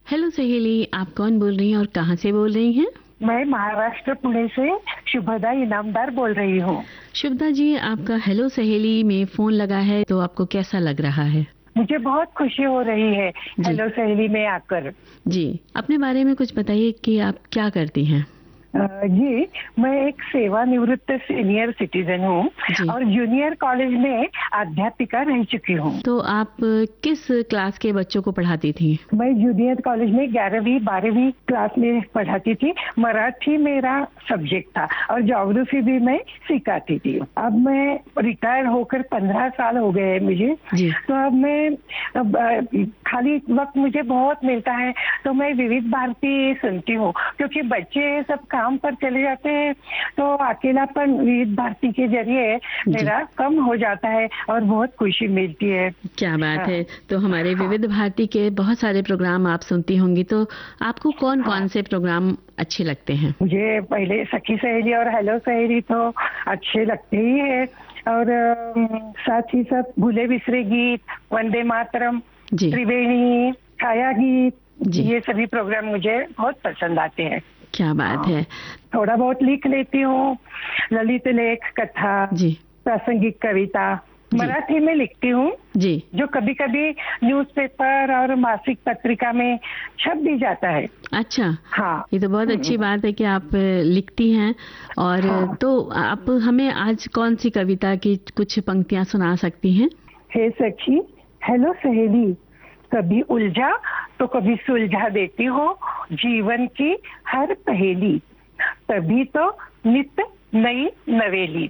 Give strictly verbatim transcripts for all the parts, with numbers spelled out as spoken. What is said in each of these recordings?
Hello सहेली, आप कौन बोल रही हैं और कहाँ से बोल रही हैं? मैं महाराष्ट्र पुणे से शुभदा इनामदार बोल रही हूँ। शुभदा जी, आपका हेलो सहेली में फोन लगा है तो आपको कैसा लग रहा है? मुझे बहुत खुशी हो रही है हेलो सहेली में आकर। जी, अपने बारे में कुछ बताइए कि आप क्या करती हैं? जी, मैं एक सेवानिवृत्त सीनियर सिटीजन हूँ और जूनियर कॉलेज में अध्यापिका रह चुकी हूँ। तो आप किस क्लास के बच्चों को पढ़ाती थी? मैं जूनियर कॉलेज में ग्यारहवीं बारहवीं क्लास में पढ़ाती थी। मराठी मेरा सब्जेक्ट था और ज्योग्राफी भी मैं सिखाती थी। अब मैं रिटायर होकर पंद्रह साल हो गए हैं मुझे, तो अब मैं अब खाली वक्त मुझे बहुत मिलता है तो मैं विविध भारती सुनती हूँ, क्योंकि बच्चे सब काम पर चले जाते हैं तो अकेलापन विविध भारती के जरिए मेरा कम हो जाता है और बहुत खुशी मिलती है। क्या बात है। तो हमारे विविध भारती के बहुत सारे प्रोग्राम आप सुनती होंगी, तो आपको कौन कौन से प्रोग्राम अच्छे लगते हैं? मुझे पहले सखी सहेली और हेलो सहेली तो अच्छे लगते ही है, और साथ ही साथ भूले बिसरे गीत, वंदे मातरम, त्रिवेणी, छाया गीत, ये सभी प्रोग्राम मुझे बहुत पसंद आते हैं। क्या बात है। थोड़ा बहुत लिख लेती हूँ, ललित लेख, कथा, प्रासंगिक कविता मराठी में लिखती हूँ जी, जो कभी कभी न्यूज़पेपर और मासिक पत्रिका में छप भी जाता है। अच्छा, हाँ, ये तो बहुत अच्छी बात है कि आप लिखती हैं। और हाँ। तो आप हमें आज कौन सी कविता की कुछ पंक्तियां सुना सकती हैं? हे सखी, हेलो सहेली, कभी उलझा तो कभी सुलझा देती हो जीवन की हर पहेली, तभी तो नित्य नई नवेली।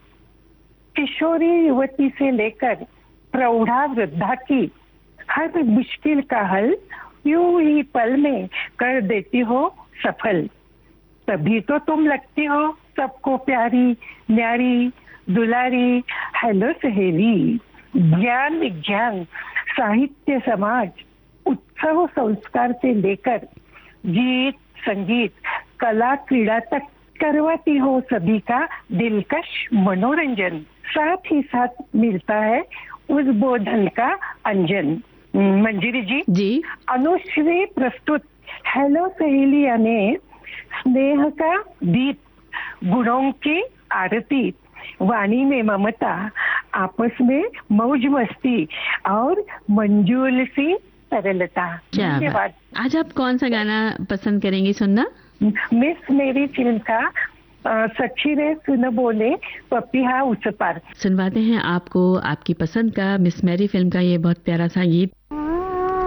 किशोरी युवती से लेकर प्रौढ़ा वृद्धा की हर मुश्किल का हल यूं ही पल में कर देती हो सफल, तभी तो तुम लगती हो सबको प्यारी न्यारी दुलारी। हेलो सहेली, ज्ञान विज्ञान साहित्य समाज उत्सव संस्कार से लेकर गीत संगीत कला क्रीड़ा तक करवाती हो सभी का दिलकश मनोरंजन। साथ ही साथ मिलता है उस बोधन का अंजन। मंजिरी जी जी अनुश्री प्रस्तुत हेलो सहेली यानी स्नेह का दीप, गुणों की आरती, वाणी में ममता, आपस में मौज मस्ती और मंजूल सी सरलता। धन्यवाद। आज आप कौन सा गाना पसंद करेंगी सुनना? मिस मेरी फिल्म का सच्ची रे सुन बोले पपिहा उस पार। सुनवाते हैं आपको आपकी पसंद का मिस मेरी फिल्म का ये बहुत प्यारा सा गीत।